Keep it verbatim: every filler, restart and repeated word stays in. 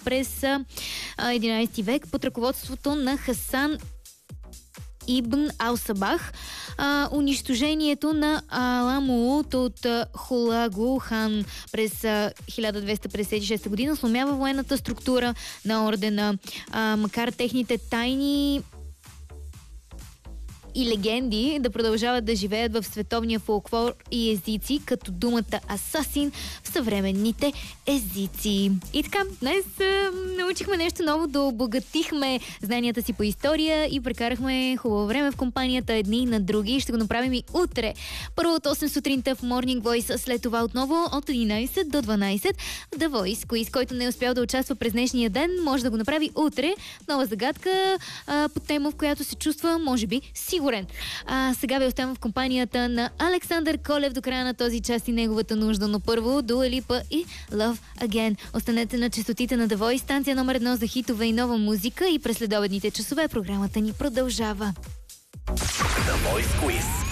през единайсети век под ръководството на Хасан Ибн Ал-Сабах. А, унищожението на Аламут от Хулагу хан през а, хиляда двеста петдесет и шеста година сломява военната структура на ордена, а, макар техните тайни и легенди да продължават да живеят в световния фолклор и езици, като думата асасин в съвременните езици. И така, днес а, научихме нещо ново, да обогатихме знанията си по история и прекарахме хубаво време в компанията едни на други. Ще го направим и утре. Първо от осем сутринта в Morning Voice, след това отново от единайсет до дванайсет в The Voice Quiz. Който не е успял да участва през днешния ден, може да го направи утре. Нова загадка а, по тема, в която се чувства, може би, сигурен. А, сега ви оставям в компанията на Александър Колев до края на този час и неговата нужда. Но първо Дуа Липа и Love Again. Останете на честотите на The Voice, станция номер едно за хитове и нова музика, и през следобедните часове програмата ни продължава. The Voice Quiz.